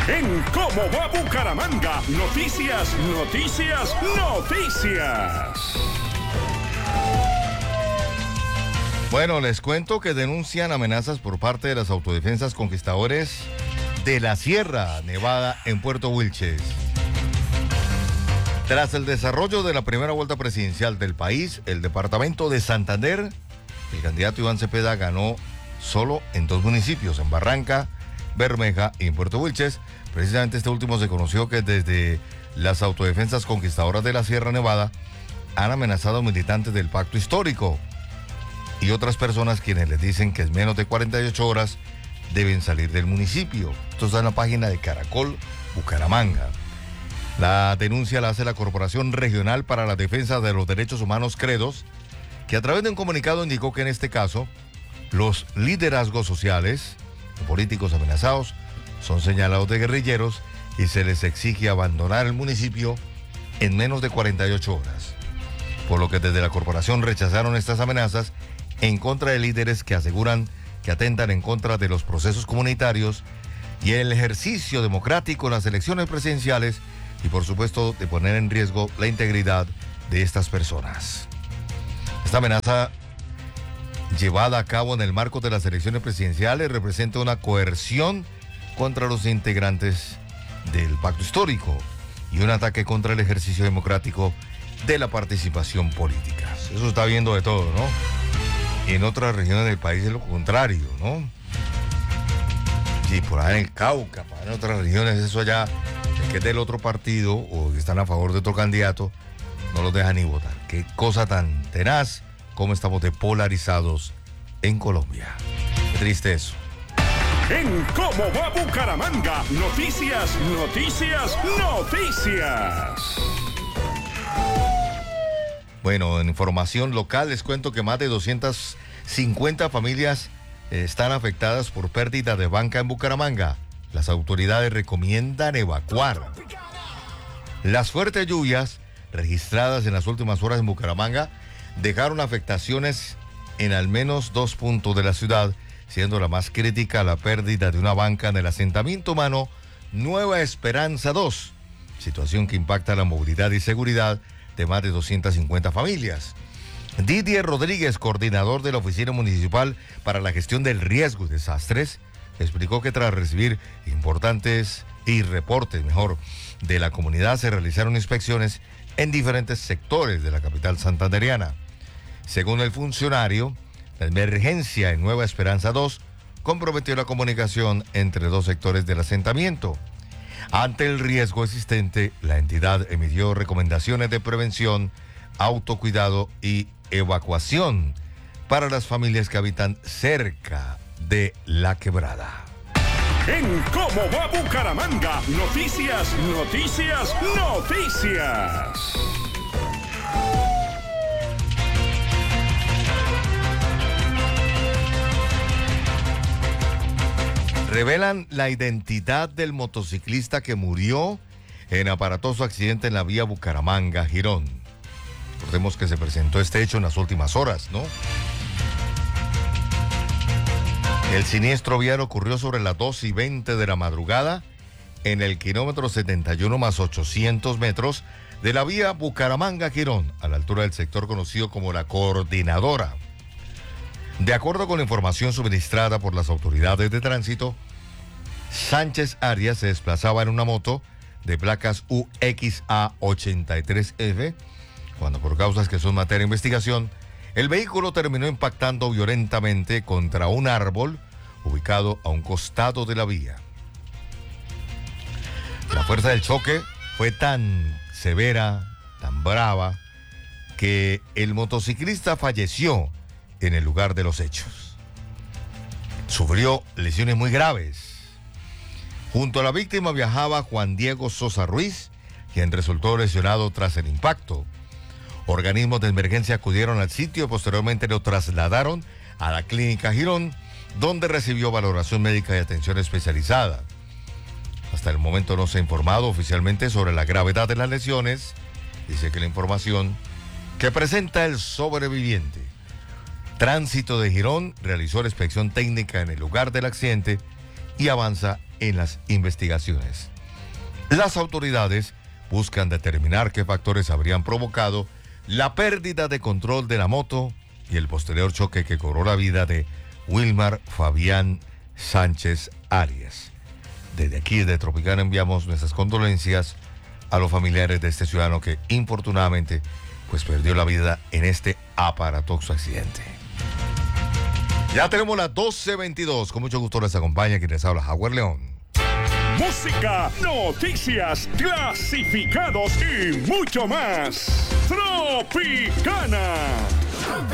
En ¿Cómo va Bucaramanga? Noticias, noticias, noticias. Bueno, les cuento que denuncian amenazas por parte de las autodefensas conquistadores de la Sierra Nevada en Puerto Wilches. Tras el desarrollo de la primera vuelta presidencial del país, el departamento de Santander, el candidato Iván Cepeda ganó solo en 2 municipios, en Barranca Bermeja y en Puerto Wilches. Precisamente este último se conoció que desde las autodefensas conquistadoras de la Sierra Nevada han amenazado a militantes del pacto histórico y otras personas quienes les dicen que en menos de 48 horas deben salir del municipio. Esto está en la página de Caracol Bucaramanga. La denuncia la hace la Corporación Regional para la Defensa de los Derechos Humanos Credos, que a través de un comunicado indicó que en este caso los liderazgos sociales políticos amenazados son señalados de guerrilleros y se les exige abandonar el municipio en menos de 48 horas. Por lo que desde la corporación rechazaron estas amenazas en contra de líderes que aseguran que atentan en contra de los procesos comunitarios y el ejercicio democrático en las elecciones presidenciales y por supuesto de poner en riesgo la integridad de estas personas. Esta amenaza llevada a cabo en el marco de las elecciones presidenciales representa una coerción contra los integrantes del pacto histórico y un ataque contra el ejercicio democrático de la participación política. Eso está viendo de todo, ¿no? Y en otras regiones del país es lo contrario, ¿no? Y por ahí en el Cauca, en otras regiones, eso allá, el que es del otro partido o que están a favor de otro candidato, no los dejan ni votar. Qué cosa tan tenaz, cómo estamos depolarizados en Colombia. Qué triste eso. En ¿Cómo va Bucaramanga? Noticias, noticias, noticias. Bueno, en información local les cuento que más de 250 familias están afectadas por pérdida de banca en Bucaramanga. Las autoridades recomiendan evacuar. Las fuertes lluvias registradas en las últimas horas en Bucaramanga dejaron afectaciones en al menos 2 puntos de la ciudad, siendo la más crítica la pérdida de una banca en el asentamiento humano Nueva Esperanza 2, situación que impacta la movilidad y seguridad de más de 250 familias. Didier Rodríguez, coordinador de la Oficina Municipal para la Gestión del Riesgo y Desastres, explicó que tras recibir importantes reportes de la comunidad, se realizaron inspecciones en diferentes sectores de la capital santandereana. Según el funcionario, la emergencia en Nueva Esperanza 2 comprometió la comunicación entre 2 sectores del asentamiento. Ante el riesgo existente, la entidad emitió recomendaciones de prevención, autocuidado y evacuación para las familias que habitan cerca de la quebrada. En ¿Cómo va Bucaramanga? Noticias, noticias, noticias. Revelan la identidad del motociclista que murió en aparatoso accidente en la vía Bucaramanga-Girón. Recordemos que se presentó este hecho en las últimas horas, ¿no? El siniestro vial ocurrió sobre las 2:20 de la madrugada en el kilómetro 71 más 800 metros de la vía Bucaramanga-Girón, a la altura del sector conocido como La Coordinadora. De acuerdo con la información suministrada por las autoridades de tránsito, Sánchez Arias se desplazaba en una moto de placas UXA83F, cuando por causas que son materia de investigación, el vehículo terminó impactando violentamente contra un árbol ubicado a un costado de la vía. La fuerza del choque fue tan severa, tan brava, que el motociclista falleció en el lugar de los hechos. Sufrió lesiones muy graves. Junto a la víctima viajaba Juan Diego Sosa Ruiz, quien resultó lesionado tras el impacto. Organismos de emergencia acudieron al sitio y posteriormente lo trasladaron a la clínica Girón, donde recibió valoración médica y atención especializada. Hasta el momento no se ha informado oficialmente sobre la gravedad de las lesiones. Dice que la información que presenta el sobreviviente. Tránsito de Girón realizó la inspección técnica en el lugar del accidente y avanza en las investigaciones. Las autoridades buscan determinar qué factores habrían provocado la pérdida de control de la moto y el posterior choque que cobró la vida de Wilmar Fabián Sánchez Arias. Desde aquí, de Tropicana, enviamos nuestras condolencias a los familiares de este ciudadano que infortunadamente pues perdió la vida en este aparatoso accidente. Ya tenemos las 12:22. Con mucho gusto les acompaña quien les habla, Jaguar León. Música, noticias, clasificados y mucho más. Tropicana.